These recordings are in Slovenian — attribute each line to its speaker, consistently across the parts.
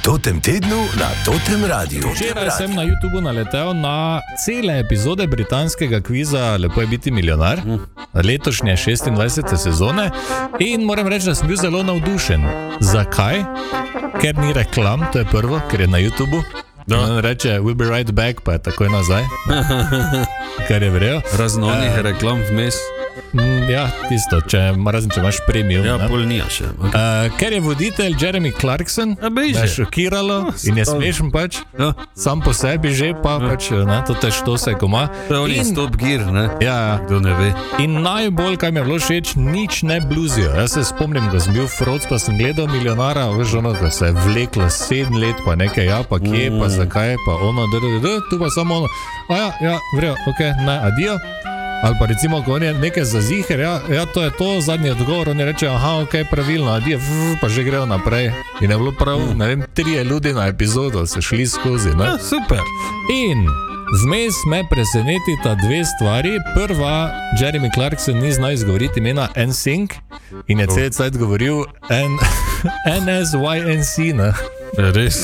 Speaker 1: Totem tednu na Totem Radiu.
Speaker 2: Včeraj sem na YouTubeu naletel na cele epizode britanskega kviza Lepo je biti milijonar, letošnje 26. sezone, in moram reči, da sem bil zelo navdušen. Zakaj? Ker ni reklam, to je prvo, ker je na YouTubeu. On reče, we'll be right back, pa je takoj nazaj. Kar je vrejo.
Speaker 3: Raznonih reklam vmes.
Speaker 2: Ja, tisto, razen če imaš premium.
Speaker 3: Ja, pol nija še. Okay.
Speaker 2: Ker je voditelj Jeremy Clarkson, me je šokiralo in je smešen pač, sam po sebi že, pa pač, to te štose, ko ima.
Speaker 3: To je Stop Gear, ne?
Speaker 2: Ja,
Speaker 3: kdo ne ve.
Speaker 2: In najbolj, kaj mi je bilo všeč, nič ne bluzijo. Jaz se spomnim, da sem bil froc, pa sem gledal Milijonara, veš ono, da se je vleklo 7 let, pa nekaj, ja, pa kje, pa zakaj, pa ono, tu pa samo ono. Ja, vrejo, okej, ne, adijo. Ali pa recimo, ko on je nekaj za ziher, ja, to je to, zadnji odgovor, oni reče, aha, okej, pravilno, adijo, pa že grejo naprej. In je bilo prav, ne vem, 3 ljudi na epizodo se šli skozi, ne?
Speaker 3: Ja, super.
Speaker 2: In vmes me presenetita 2 stvari. Prva, Jeremy Clarkson ni znal izgovoriti imena NSYNC in je cel cajt govoril NSYNC, ne?
Speaker 3: Res.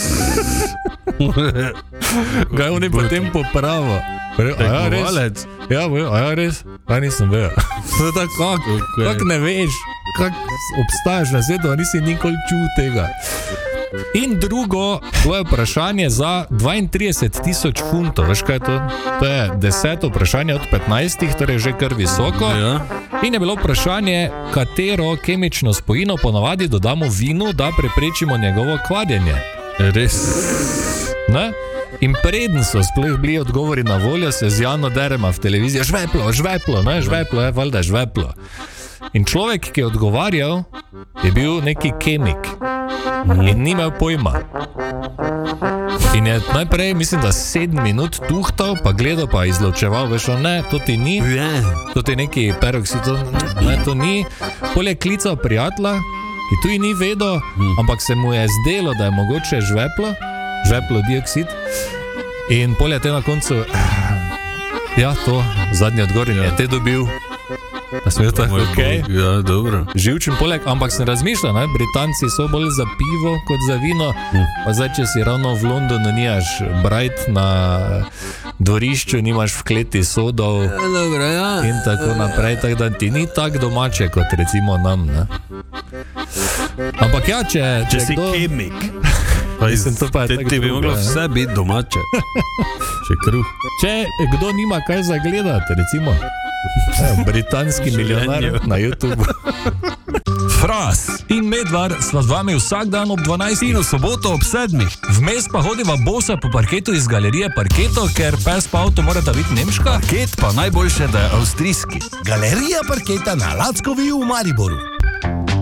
Speaker 2: Ga je on je potem popravo. Ja, res? Ja, res? Ja, nisem vedel. Kako ne veš, kako obstajaš na svetu, nisi nikoli čul tega. In drugo, to je vprašanje za 32,000 funtov. Veš kaj je to? To je 10. vprašanje od 15, torej že kar visoko. In je bilo vprašanje, katero kemično spojino ponavadi dodamo vinu, da preprečimo njegovo kvadenje.
Speaker 3: Res.
Speaker 2: Ne? In preden so sploh bili odgovori na voljo, se z Jano derema v televizijo, žveplo, ne, žveplo, valjda žveplo. In človek, ki je odgovarjal, je bil neki kemik in ni imel pojma. In je najprej, mislim, da 7 minut tuhtal, pa gledal, pa izločeval, veš, ne, to ti ni, to ti neki peroksid, ne, to ni. Pol je klical prijatelja, ki tu ni vedel, ampak se mu je zdelo, da je mogoče žveplo dioksid. In pol je te na koncu, ja, to, zadnji odgovor, in je te dobil. Da sem bil tako, okej.
Speaker 3: Ja, dobro.
Speaker 2: Živčen poleg, ampak sem razmišljal, ne, Britanci so bolj za pivo kot za vino, pa zdaj, če si ravno v Londonu, nimaš Bright na dvorišču, nimaš v kleti sodov in tako naprej, tako da ti ni tak domače, kot recimo nam, ne. Ampak ja, če
Speaker 3: si
Speaker 2: kdo...
Speaker 3: kemik.
Speaker 2: Mislim, to pa je tako
Speaker 3: ti bi moglo vse biti domače. Še kruh.
Speaker 2: Če kdo nima kaj za gledati, recimo britanski milijonar na YouTubu.
Speaker 4: Fras in Medvar sva z vami vsak dan ob 12 in v soboto ob 7. Vmes pa hodiva bosa po parketu iz galerije Parketo, ker pes pa avto morata biti nemška.
Speaker 1: Parket pa najboljše, da je avstrijski. Galerija Parketa na Lackovi v Mariboru.